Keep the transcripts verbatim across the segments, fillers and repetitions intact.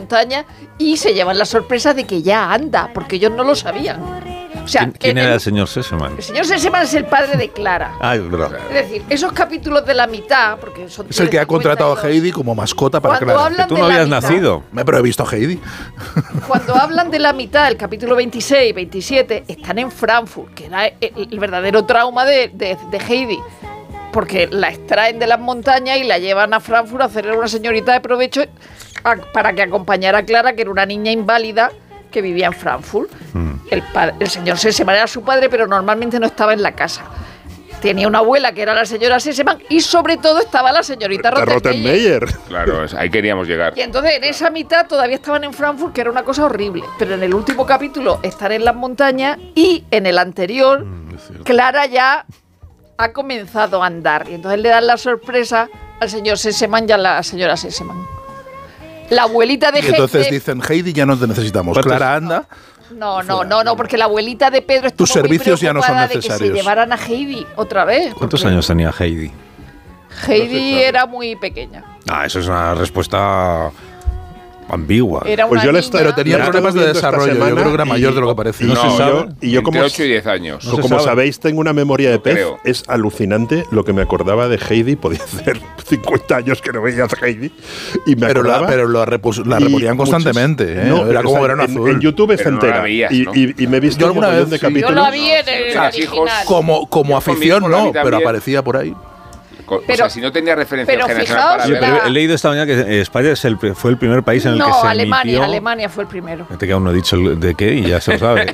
montaña y se llevan la sorpresa de que ya anda, porque ellos no lo sabían. O sea, ¿Quién, quién era el, el señor Sesemann? El señor Sesemann es el padre de Clara. Ah, es verdad. Es decir, esos capítulos de la mitad, porque son es el que ha contratado a Heidi como mascota para Cuando Clara. hablan Tú de no la habías mitad, nacido. Me pero he visto a Heidi. Cuando hablan de la mitad, el capítulo veintiséis y veintisiete, están en Frankfurt, que era el, el verdadero trauma de, de, de Heidi. Porque la extraen de las montañas y la llevan a Frankfurt a hacerle una señorita de provecho a, para que acompañara a Clara, que era una niña inválida que vivía en Frankfurt. Mm. El, el señor Sesemann era su padre, pero normalmente no estaba en la casa. Tenía una abuela que era la señora Sesemann y sobre todo estaba la señorita Rottenmeier. Claro, ahí queríamos llegar. Y entonces en esa mitad todavía estaban en Frankfurt, que era una cosa horrible. Pero en el último capítulo están en las montañas y en el anterior mm, Clara ya ha comenzado a andar. Y entonces le dan la sorpresa al señor Sesemann y a la señora Sesemann. La abuelita de Heidi. Y entonces de, dicen, Heidi, ya no te necesitamos. Clara, anda. No, no, no, no, porque la abuelita de Pedro estuvo tus servicios ya no son necesarios. De que se llevaran a Heidi otra vez. ¿Cuántos años tenía Heidi? Heidi no sé, era muy pequeña. Ah, eso es una respuesta ambigua. Era pues yo le Pero tenía problemas de desarrollo. Yo creo que era mayor de lo que parecía. No, no se sabe. Yo, y yo como ocho y diez años. No como sabéis, tengo una memoria de pez. Creo. Es alucinante lo que me acordaba de Heidi. Podía hacer cincuenta años que no veías a Heidi. Y me pero acordaba, la, pero la, repus, la reponían constantemente. Muchos, ¿eh? no, era como Verano en, Azul. En YouTube está pero entera. No veías, y, ¿no? y, y me he visto yo alguna vez de sí. capítulos. Yo la vi en el original. Como, como afición, no, pero aparecía por ahí. Pero, o sea, si no tenía referencia pero generacional para yo, ver. He leído esta mañana que España es el, fue el primer país en el no, que se Alemania, emitió... Alemania fue el primero. Este que aún no he dicho de qué y ya se lo sabe.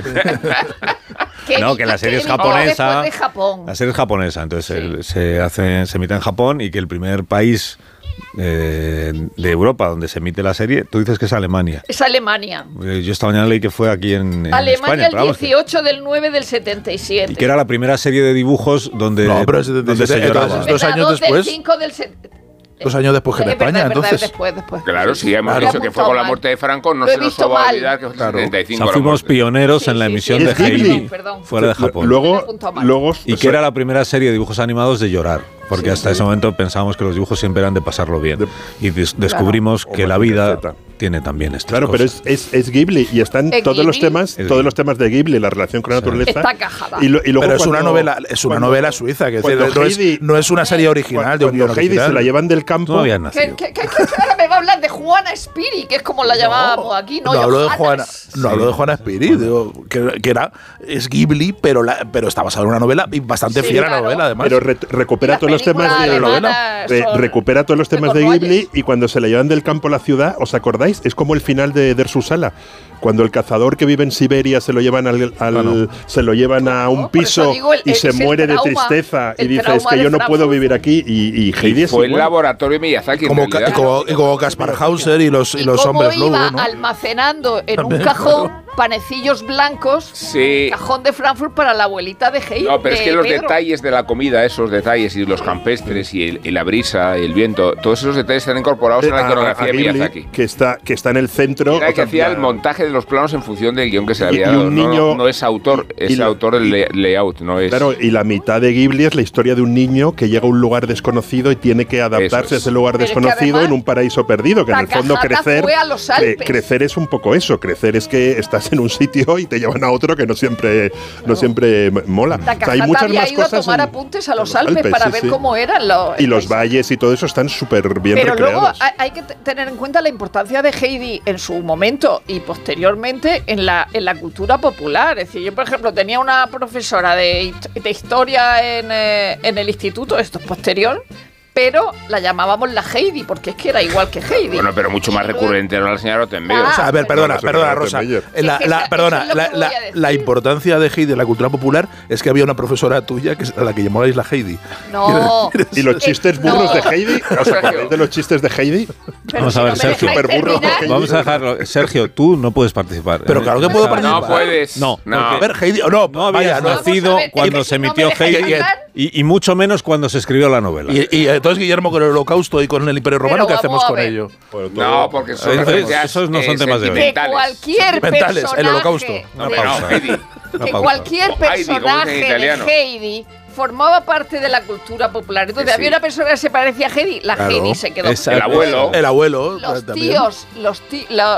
No, que la serie es japonesa. De Japón. La serie es japonesa, entonces Sí. el, se hace se emite en Japón y que el primer país eh, de Europa donde se emite la serie, tú dices que es Alemania. Es Alemania. Yo esta mañana leí que fue aquí en, en Alemania España. el pero vamos, dieciocho del nueve del setenta y siete. y que era la primera serie de dibujos donde, no, pero es setenta y siete, donde se lloraba. entonces, dos años después. Del Dos años después que en es España, verdad, entonces. Verdad, después, después. Claro, sí, hemos Claro. dicho que fue con la muerte de Franco, no Lo he se nos visto va a mal. olvidar que fue Claro. en setenta y cinco. O sea, fuimos pioneros Sí, en la sí, emisión sí, de sí. Heidi Perdón. fuera de Japón. Luego, luego y que era la primera serie de dibujos animados de llorar, porque Sí, hasta sí. ese momento pensábamos que los dibujos siempre eran de pasarlo bien. De- y des- descubrimos Claro. que O la Mazinger vida Z. tiene también estas Claro, pero cosas. es, es, es Ghibli y están ¿Es todos los Ghibli? temas, Es todos Ghibli. los temas de Ghibli, la relación con la naturaleza. Está cajada. Y, lo, y luego Pero es cuando- una novela, es una cuando- novela suiza, que es cuando decir, no, es, Heidi- no es una serie original de un Cuando guion Heidi original. se la llevan del campo. Tú no habías ¿Qué, nacido. qué, qué, qué, ahora me va a hablar de Juana Spiri, que es como la llamábamos aquí, ¿no? No hablo de Juana, Johannes. no hablo de Juana Spiri, digo, que, que era es Ghibli, pero la, pero está basada en una novela y bastante Sí, fiel a la claro. novela además. Pero re- recupera Las todos los temas películas de la novela. alemanas Re- son recupera todos los de temas de Cornualles. Ghibli y cuando se la llevan del campo a la ciudad, ¿os acordáis? Es como el final de Der Susala. Cuando el cazador que vive en Siberia se lo llevan al, al- No, no. se lo llevan a un por eso piso digo, el- y el- se es el muere de trauma, tristeza y el dice es trauma que de yo no puedo Frankfurt. vivir aquí y, y Heidi Y es fue el igual. laboratorio Miyazaki. en como, ca- realidad. y como, y como Kaspar Hauser y los, y Y los cómo hombres lobo, iba ¿no? almacenando en un También, cajón panecillos blancos, Sí. cajón de Frankfurt para la abuelita de Heidi. No, pero es de que los Pedro. detalles de la comida, esos detalles y los campestres y, el- y la brisa y el viento, todos esos detalles están incorporados en la A- a iconografía de Ghibli, Miyazaki. que está, que está en el centro. Era el o que sea, hacía la- el montaje de los planos en función del guión que se le Y- había y dado. un No, niño- no, no es autor, es y la- autor del y- lay- layout, no es. Claro, y la mitad de Ghibli es la historia de un niño que llega a un lugar desconocido y tiene que adaptarse Eso es. a ese lugar Pero es que desconocido además, en un paraíso perdido, que en el fondo Takahata crecer, fue a los cre- Alpes. crecer es un poco eso, crecer es que estás en un sitio y te llevan a otro que no siempre, no siempre m- mola. O sea, Takahata hay muchas había más ido a cosas tomar en- apuntes a los en Alpes, para sí, ver sí. cómo eran los Y los el valles y todo eso están súper bien Pero luego recreados. hay, hay que t- tener en cuenta la importancia de Heidi en su momento y posteriormente en la, en la cultura popular. Es decir, yo, por ejemplo, tenía una profesora de, hist- de historia en, eh, en el instituto, esto es posterior, pero la llamábamos la Heidi, porque es que era igual que Heidi. Bueno, pero mucho más Y luego- recurrente era la señora Rottenmeier. Ah, O sea, a ver, perdona, No, no, perdona, no, no, Rosa. Rottenmeier. Eh, La, Es que la- esa- perdona, eso es lo la, que voy la- a decir. la importancia de Heidi en la cultura popular es que había una profesora tuya que es a la que llamabais la Heidi. No. Y los chistes Eh, burros no. de Heidi, ¿os acordáis de los chistes de Heidi? Pero Vamos si a ver, no me Sergio. dejáis Superburro. terminar, Vamos a dejarlo. Sergio, tú no puedes participar. Pero claro que puedo participar. No puedes. No, no. A ver, Heidi, o no, No habías vaya, no. nacido Vamos a ver, cuando es que se si no emitió me dejáis Heidi hablar- y, y mucho menos cuando se escribió la novela. Y, y entonces Guillermo con el Holocausto y con el Imperio Romano, Pero ¿qué hacemos vamos a con ver. ello? No, porque son Esos- referencias, esos no son eh, temas de hoy. que sentimentales. cualquier Sentimentales, el personaje Holocausto. Una Hombre, pausa. no, Heidi. Una que pausa. cualquier O Heidi, como dicen en personaje italiano. de Heidi formaba parte de la cultura popular. Entonces Sí. había una persona que se parecía a Heidi, la Claro. Heidi se quedó. Esa- El abuelo. El abuelo Los también. tíos, los, tí- lo-